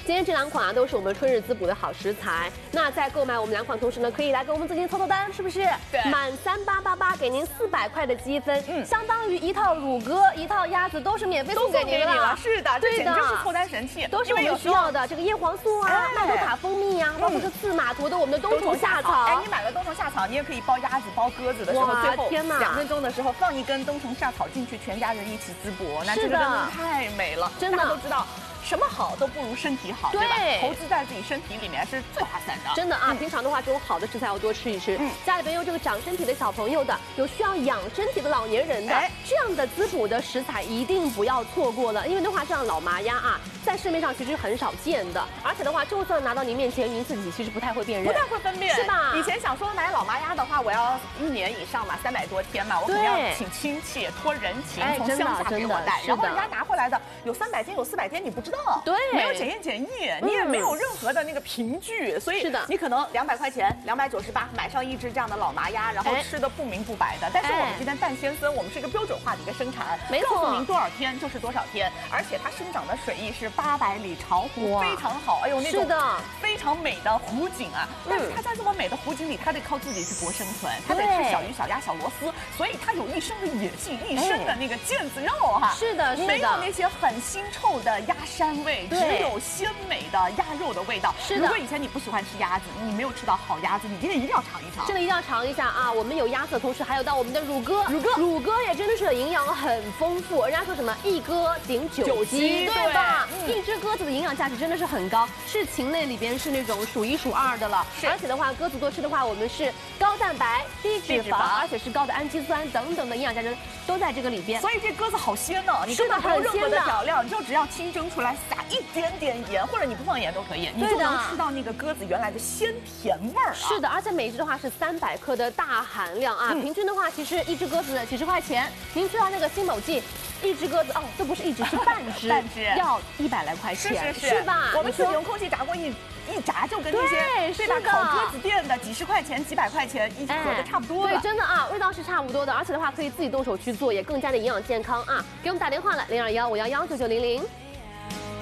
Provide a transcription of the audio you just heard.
今天这2款啊都是我们春日滋补的好食材。那在购买我们2款同时呢，可以来给我们自己凑单，是不是？ 对， 满3888给您400块的积分，相当于一套乳鸽、一套鸭子都是免费送给您了。 是的，这简直是凑单神器， 都是我们需要的。这个叶黄素啊、麦多卡蜂蜜啊，包括这刺马图的我们的冬虫夏草。 哎，你买了冬虫夏草，你也可以包鸭子、包鸽子的时候，最后2分钟的时候放一根冬虫夏草进去，全家人一起滋补，那这个真的太美了。 真的， 大家都知道。什么好都不如身体好，对吧？投资在自己身体里面是最划算的。 真的啊，平常的话，这种好的食材要多吃一吃。家里边有这个长身体的小朋友的，有需要养身体的老年人的，这样的滋补的食材一定不要错过了。因为的话，这样老麻鸭啊，在市面上其实很少见的，而且的话，就算拿到您面前，您自己其实不太会辨认， 不太会分辨， 是吧？ 以前想说买老麻鸭的话，我要1年以上嘛，300多天嘛，我肯定要请亲戚托人情，从乡下给我带，然后人家拿回来的有300天，有400天，你不知道， 对， 没有检验检疫，你也没有任何的那个凭据，所以是的， 你可能200块钱，298买上1只这样的老麻鸭，然后吃的不明不白的。但是我们今天蛋先生，我们是一个标准化的一个生产， 没错， 告诉您多少天就是多少天，而且它生长的水域是800里巢湖，非常好，哎呦那种非常美的湖景啊。但是它在这么美的湖景里，它得靠自己去搏生存，它得吃小鱼、小鸭、小螺丝，所以它有一身的野性，一身的那个腱子肉哈。 是的，是的， 没有那些很腥臭的鸭膻味，只有鲜美的鸭肉的味道。 是的， 如果以前你不喜欢吃鸭子，你没有吃到好鸭子，你今天一定要尝一尝。 真的一定要尝一下啊！我们有鸭子的同时，还有到我们的乳鸽，乳鸽也真的是营养很丰富。人家说什么一鸽顶9鸡，对吧？一只鸽子的营养价值真的是很高，是禽类里边是那种数1数2的了。而且的话，鸽子多吃的话，我们是高蛋白、低脂肪，而且是高的氨基酸等等的营养价值都在这个里边。 所以这鸽子好鲜呢，你根本没有任何的调料，你就只要清蒸出来，撒一点点盐，或者你不放盐都可以，你就能吃到那个鸽子原来的鲜甜味儿。 是的，而且每一只的话是300克的大含量啊，平均的话其实1只鸽子几十块钱，您去到那个新某记，1只鸽子哦，这不是1只，是半只，要100来块钱，是吧？ 我们自己用空气炸锅一炸就跟那些对吧烤鸽子店的几十块钱、几百块钱一盒的差不多了。 对，真的啊，味道是差不多的，而且的话可以自己动手去做，也更加的营养健康啊。给我们打电话了，0215119900。